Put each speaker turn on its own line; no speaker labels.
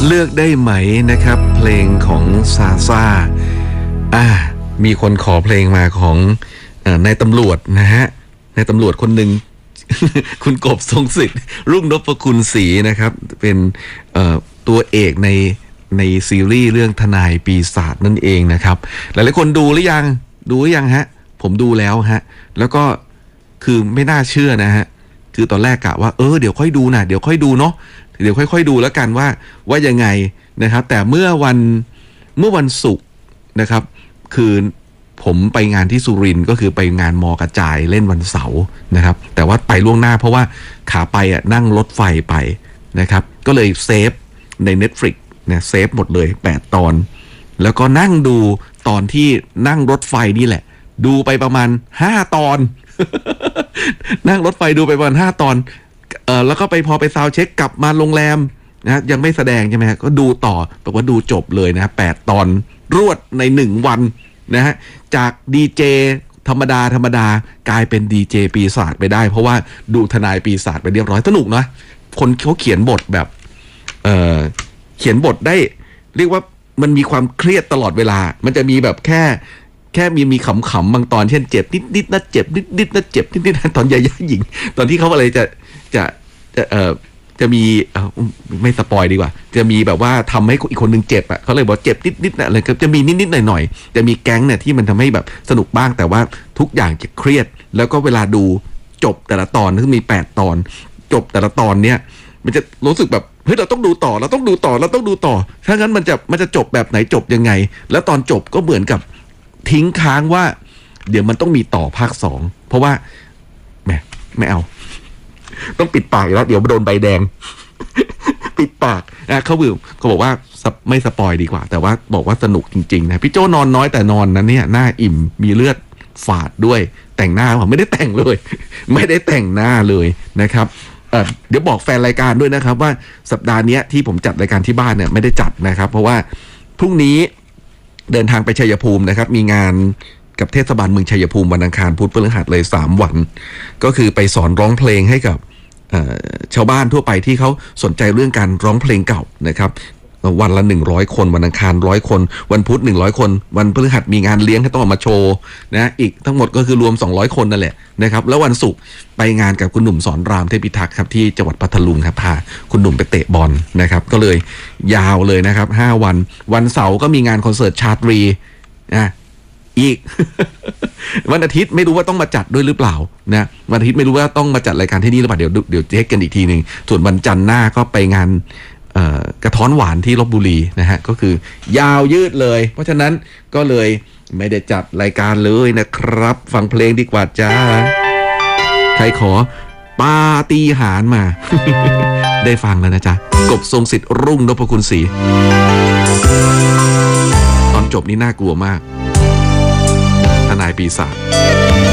เลือกได้ไหมนะครับเพลงของซาซ่ามีคนขอเพลงมาของนายตำรวจนะฮะนายตำรวจคนหนึ่ง คุณกบทรงสิทธิ์รุ่งนพคุณศรีนะครับเป็นตัวเอกในซีรีส์เรื่องทนายปีศาจนั่นเองนะครับหลายๆคนดูหรือยังฮะผมดูแล้วฮะแล้วก็คือไม่น่าเชื่อนะฮะคือตอนแรกกะว่าเดี๋ยวค่อยดูนะเดี๋ยวค่อยดูเนาะเดี๋ยวค่อยๆดูแล้วกันว่ายังไงนะครับแต่เมื่อวันศุกร์นะครับคือผมไปงานที่สุรินทร์ก็คือไปงานมอกระจายเล่นวันเสาร์นะครับแต่ว่าไปล่วงหน้าเพราะว่าขาไปนั่งรถไฟไปนะครับก็เลยเซฟใน Netflix เนี่ยเซฟหมดเลย8 ตอนแล้วก็นั่งดูตอนที่นั่งรถไฟนี่แหละดูไปประมาณ5 ตอน นั่งรถไฟดูไปประมาณ5 ตอนแล้วก็พอไปซาวด์เช็คกลับมาโรงแรมนะยังไม่แสดงใช่ไหมฮะก็ดูต่อบอกว่าดูจบเลยนะ8 ตอนรวดใน1 วันนะฮะจากดีเจธรรมดากลายเป็นดีเจปีศาจไปได้เพราะว่าดูทนายปีศาจไปเรียบร้อยสนุกนะคนเขาเขียนบทแบบเขียนบทได้เรียกว่ามันมีความเครียดตลอดเวลามันจะมีแบบแค่มีขำๆบางตอนเช่นเจ็บนิดๆนะเจ็บนิดๆนะเจ็บนิดๆนะตอนยาหญิงตอนที่เขาอะไรจะมีไม่สปอยดีกว่าจะมีแบบว่าทำให้อีกคนนึงเจ็บเขาเลยบอกเจ็บนิดๆนะอะไรก็จะมีนิดๆหน่อยๆจะมีแก๊งเนี่ยที่มันทำให้แบบสนุกบ้างแต่ว่าทุกอย่างจะเครียดแล้วก็เวลาดูจบแต่ละตอนซึ่งมี8 ตอนจบแต่ละตอนเนี่ยมันจะรู้สึกแบบเฮ้ยเราต้องดูต่อถ้างั้นมันจะจบแบบไหนจบยังไงแล้วตอนจบก็เหมือนกับทิ้งค้างว่าเดี๋ยวมันต้องมีต่อภาค 2เพราะว่าไม่เอาต้องปิดปากแล้วเดี๋ยวโดนใบแดง ปิดปากเขาบอกว่าไม่สปอยดีกว่าแต่ว่าบอกว่าสนุกจริงๆนะพี่โจนอนน้อยแต่นอนนะเนี่ยหน้าอิ่มมีเลือดฝาดด้วยแต่งหน้าผมไม่ได้แต่งเลย ไม่ได้แต่งหน้าเลยนะครับเดี๋ยวบอกแฟนรายการด้วยนะครับว่าสัปดาห์นี้ที่ผมจัดรายการที่บ้านเนี่ยไม่ได้จัดนะครับเพราะว่าพรุ่งนี้เดินทางไปชัยภูมินะครับมีงานกับเทศบาลเมืองชัยภูมิวันอังคารพุธพฤหัสเลย3 วันก็คือไปสอนร้องเพลงให้กับชาวบ้านทั่วไปที่เขาสนใจเรื่องการร้องเพลงเก่านะครับวันละ100 คนวันอังคาร100 คนวันพุธ100 คนวันพฤหัสมีงานเลี้ยงให้ต้องออกมาโชว์นะอีกทั้งหมดก็คือรวม200 คนนั่นแหละนะครับแล้ววันศุกร์ไปงานกับคุณหนุ่มสอนรามเทพิทักษ์ครับที่จังหวัดพัทลุงครับพาคุณหนุ่มไปเตะบอลนะครับก็เลยยาวเลยนะครับ5 วันวันเสาร์ก็มีงานคอนเสิร์ตชาตรีอีก วันอาทิตย์ไม่รู้ว่าต้องมาจัดด้วยหรือเปล่านะวันอาทิตย์ไม่รู้ว่าต้องมาจัดรายการที่นี่หรือเปล่าเดี๋ยวเช็คกันอีกทีนึงส่วนวันจันทร์หน้าก็ไปงานกระท้อนหวานที่ลพบุรีนะฮะก็คือยาวยืดเลยเพราะฉะนั้นก็เลยไม่ได้จัดรายการเลยนะครับฟังเพลงดีกว่าจ้าใครขอปาฏิหาริย์มา ได้ฟังแล้วนะจ๊ะกบทรงสิทธิ์รุ่งนพคุณศรีตอนจบนี่น่ากลัวมากทนายปีศาจ